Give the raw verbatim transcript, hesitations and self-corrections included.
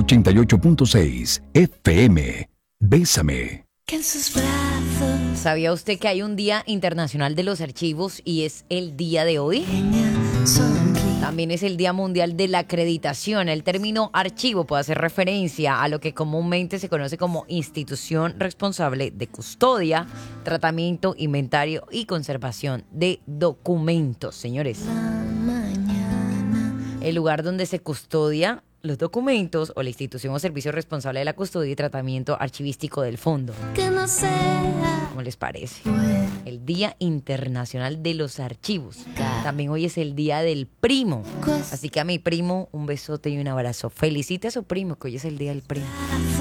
ochenta y ocho punto seis F M. Bésame. Que en sus brazos. ¿Sabía usted que hay un Día Internacional de los Archivos y es el día de hoy? También es el Día Mundial de la Acreditación. El término archivo puede hacer referencia a lo que comúnmente se conoce como institución responsable de custodia, tratamiento, inventario y conservación de documentos, señores. El lugar donde se custodia los documentos o la institución o servicio responsable de la custodia y tratamiento archivístico del fondo. Que no sea. ¿Cómo les parece? El Día Internacional de los Archivos. También hoy es el Día del Primo. Así que a mi primo un besote y un abrazo. Felicite a su primo, que hoy es el Día del Primo.